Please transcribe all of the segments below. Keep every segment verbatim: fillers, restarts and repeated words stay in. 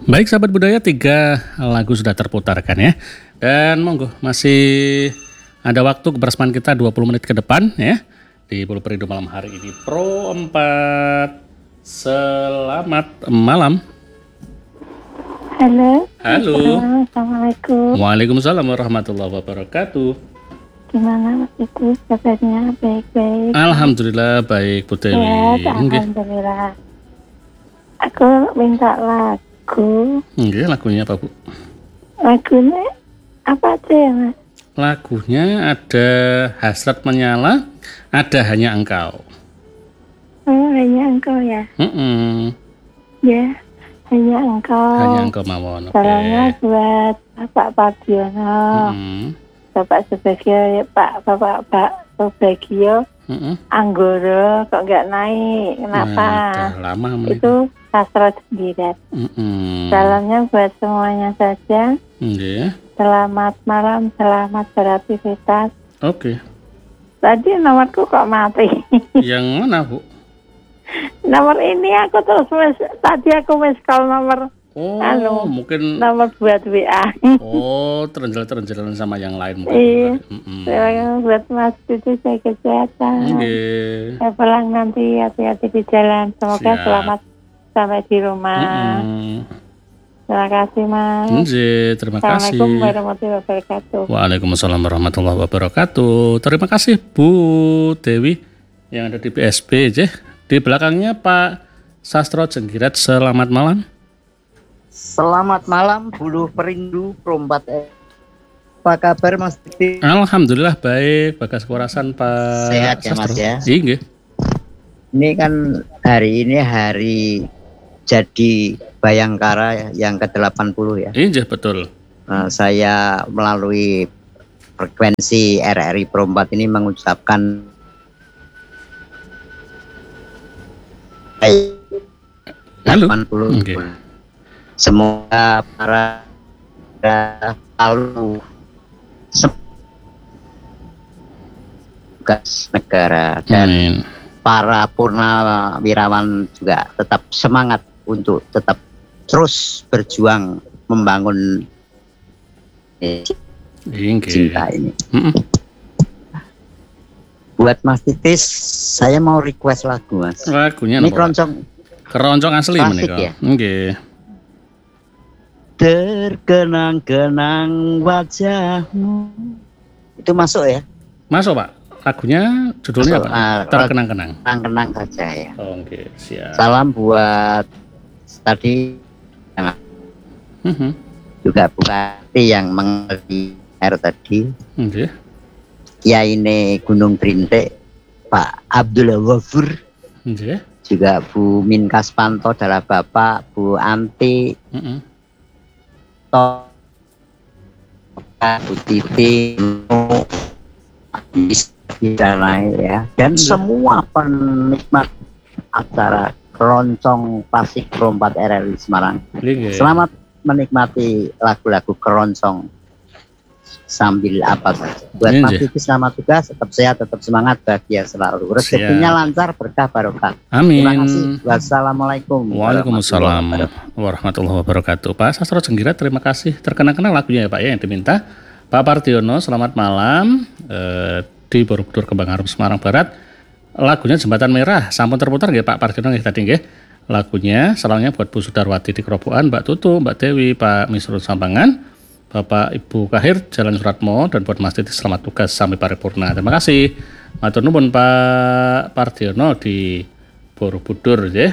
Baik sahabat budaya, tiga lagu sudah terputarkan ya. Dan monggo masih ada waktu kebersamaan kita dua puluh menit ke depan ya. Di Bulu Perindo malam hari ini Pro empat. Selamat malam. Halo. Halo. Assalamualaikum. Waalaikumsalam warahmatullahi wabarakatuh. Gimana Mas Ibu kabarnya? Baik-baik. Alhamdulillah baik Bu Dewi. Ya, alhamdulillah. Aku minta lagu. Nggih, lagunya apa Bu? Lagunya apa aja ya Mas? Lagunya ada Hasrat Menyala, ada Hanya Engkau. Oh, hanya engkau ya? Mm-mm. Ya, hanya engkau. Hanya Engkau mawon. Oke. Salamnya buat Bapak Pardiono, Mm-mm. Bapak Subagio, Pak Bapak Pak Subagio, Mm-mm. Anggoro kok nggak naik? Kenapa? Nah, udah lama menit. Itu Sastro Jenggirat. Mm-mm. Salamnya buat semuanya saja. Nggih. Selamat malam, selamat beraktivitas. Oke. Tadi nomorku kok mati. Yang mana Bu? Nomor ini aku terus mes, tadi aku miss call nomor Oh, Halo. mungkin nomor buat W A. oh terenjel-terenjelan sama yang lain mungkin. Iya. Mm-mm. Terima buat Mas itu saya kesehatan. Nggih. Saya pulang nanti hati-hati di jalan. Semoga Siap. selamat sampai di rumah. Mm-mm. Terima kasih Mas. Nggih, terima kasih. Assalamualaikum warahmatullahi wabarakatuh. Waalaikumsalam warahmatullahi wabarakatuh. Terima kasih Bu Dewi yang ada di B S B aja. Di belakangnya Pak Sastro Jenggirat. Selamat malam. Selamat malam, Bulu Perindo Pro empat. Apa kabar Mas Dikti? Alhamdulillah baik. Bagas Kurasan Pak Sehat ya, Mas, Sastro. ya? Iya nggih. Ini kan hari ini hari jadi Bayangkara yang ke delapan puluh ya. Iya betul. Nah, saya melalui frekuensi R R I Pro empat ini mengucapkan Halo. delapan puluh. Oke. Semoga para selalu tugas negara dan Amin. para purnawirawan juga tetap semangat untuk tetap terus berjuang membangun eh, Iya nggih. cinta ini. Mm-mm. Buat Mas Titis, saya mau request lagu Mas. Lagunya Ini apa, Pak? keroncong Keroncong asli Klasik menika. ya? Nggih. terkenang-kenang wajahmu. Itu masuk ya? Masuk Pak. Lagunya judulnya Masuk. apa? Ah, Terkenang-kenang. Kenang-kenang saja ya. Oh, oke, siap. Salam buat tadi Mhm. juga Bupati yang mengerti air tadi. Nggih. Kiai ini Gunung Brintik, Pak Abdullah Wafur, Nggih. juga Bu Min Kaspanto adalah Bapak, Bu Anti, Heeh. To, Bu Titi, dan lain ya, dan semua penikmat acara keroncong Klasik Pro empat R R I Semarang. Nggih. Selamat menikmati lagu-lagu keroncong sambil apa saja. Buat Mas Nggih. Titi selamat tugas, tetap sehat, tetap semangat, bahagia selalu. Rezekinya lancar, berkah barokah. Terima kasih. Amin. Wassalamualaikum Waalaikumsalam warahmatullahi wabarakatuh. warahmatullahi wabarakatuh. Pak Sastro Jenggirat, terima kasih. Terkenang-kenang lagunya ya Pak ya yang diminta. Pak Pardiono, selamat malam. Eh, di Borobudur Kembang Harum Semarang Barat. Lagunya Jembatan Merah. Sampun terputar nggih Pak Pardiono nggih tadi nggih. Lagunya salamnya buat Bu Sudarwati di Kerobokan, Mbak Tutu, Mbak Dewi, Pak Misrun Sampangan, Bapak Ibu Kahir Jalan Suratmo, dan buat Mas Titi selamat tugas sampai paripurna. Terima kasih. Matur nuwun Pak Pardiono di Borobudur ya.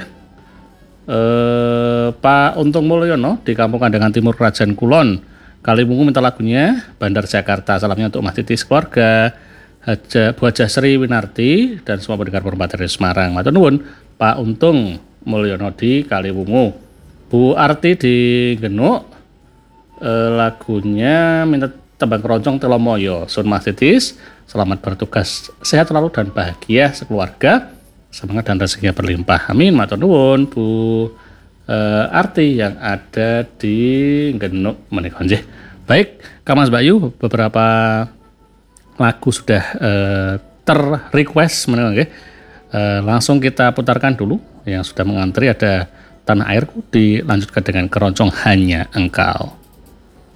Eh, Pak Untung Mulyono di Kampung Kandangan Timur Kerajaan Kulon Kaliwungu minta lagunya Bandar Jakarta. Salamnya untuk Mas Titi keluarga, Haja, Bu Hajah Sri Winarti dan semua pendengar Perempat dari Semarang. Matur nuwun Pak Untung Mulyono di Kaliwungu. Bu Arti di Genuk, eh, lagunya minta tembang keroncong Telomoyo. Sun Mas Titis, selamat bertugas, sehat selalu dan bahagia sekeluarga, semangat dan rezekinya berlimpah. Amin. Matur nuwun Bu eh, Arti yang ada di Genuk menika nggih. Baik, Kak Mas Bayu, beberapa lagu sudah eh, ter-request menika nggih. Eh, langsung kita putarkan dulu yang sudah mengantri. Ada Tanah Airku dilanjutkan dengan keroncong Hanya Engkau.